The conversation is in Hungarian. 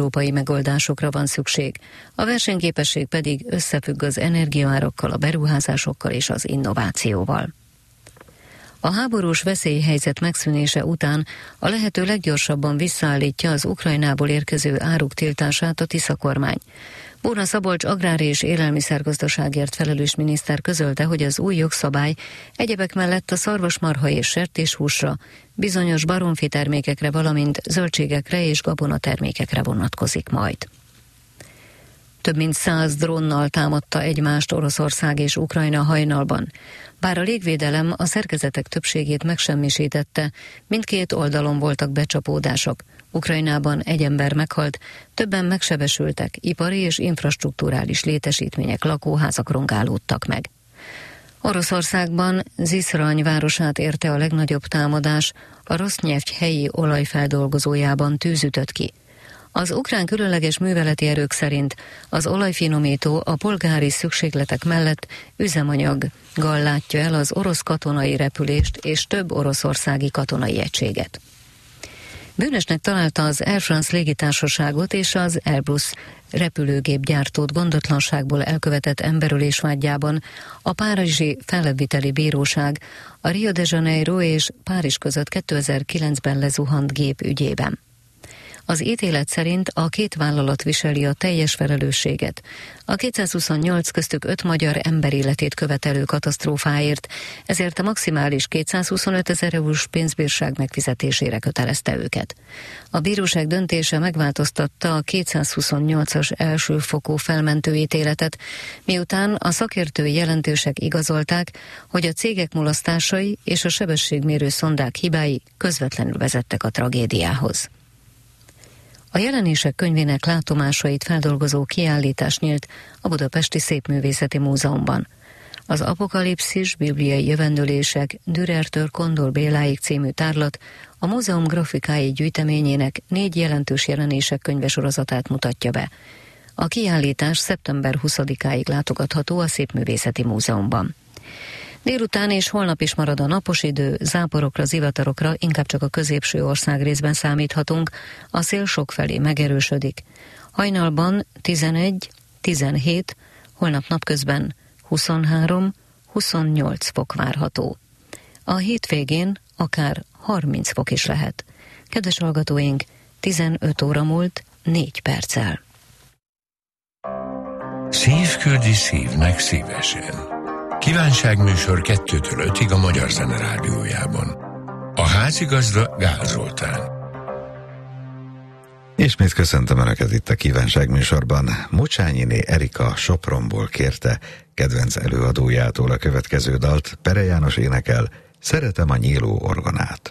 európai megoldásokra van szükség. A versenyképesség pedig összefügg az energiaárakkal, a beruházásokkal és az innovációval. A háborús veszélyhelyzet megszűnése után a lehető leggyorsabban visszaállítja az Ukrajnából érkező áruk tiltását a Tisza kormány. Bóna Szabolcs agrár- és élelmiszergazdaságért felelős miniszter közölte, hogy az új jogszabály egyebek mellett a szarvasmarha és sertéshúsra, bizonyos baromfi termékekre, valamint zöldségekre és gabonatermékekre vonatkozik majd. Több mint 100 drónnal támadta egymást Oroszország és Ukrajna hajnalban. Bár a légvédelem a szerkezetek többségét megsemmisítette, mindkét oldalon voltak becsapódások. Ukrajnában egy ember meghalt, többen megsebesültek, ipari és infrastrukturális létesítmények, lakóházak rongálódtak meg. Oroszországban Ziszrany városát érte a legnagyobb támadás, a Rosznyevgy helyi olajfeldolgozójában tűz ütött ki. Az ukrán különleges műveleti erők szerint az olajfinomító a polgári szükségletek mellett üzemanyaggal látja el az orosz katonai repülést és több oroszországi katonai egységet. Bűnösnek találta az Air France légitársaságot és az Airbus repülőgépgyártót gondotlanságból elkövetett emberölés vádjában a párizsi fellebbviteli bíróság a Rio de Janeiro és Párizs között 2009-ben lezuhant gép ügyében. Az ítélet szerint a két vállalat viseli a teljes felelősséget. A 228 köztük 5 magyar emberéletét követelő katasztrófáért, ezért a maximális 225 000 eurós pénzbírság megfizetésére kötelezte őket. A bíróság döntése megváltoztatta a 228-as elsőfokú felmentő ítéletet, miután a szakértői jelentősek igazolták, hogy a cégek mulasztásai és a sebességmérő szondák hibái közvetlenül vezettek a tragédiához. A jelenések könyvének látomásait feldolgozó kiállítás nyílt a Budapesti Szépművészeti Múzeumban. Az Apokalipszis, bibliai jövendőlések, Dürertől Kondor Béláig című tárlat a múzeum grafikái gyűjteményének 4 jelentős jelenések könyvesorozatát mutatja be. A kiállítás szeptember 20-áig látogatható a Szépművészeti Múzeumban. Délután és holnap is marad a napos idő, záporokra, zivatarokra inkább csak a középső országrészben számíthatunk, a szél sokfelé megerősödik. Hajnalban 11, 17, holnap napközben 23, 28 fok várható. A hétvégén akár 30 fok is lehet. Kedves hallgatóink, 15 óra múlt 4 perccel. Szív küldi szívnek szívesen. Kívánságműsor 2-től 5-ig a Magyar Zene Rádiójában. A házigazda Gál Zoltán. Ismét köszöntöm Önöket itt a Kívánságműsorban. Mucsányiné Erika Sopronból kérte kedvenc előadójától a következő dalt. Pere János énekel, Szeretem a nyíló orgonát.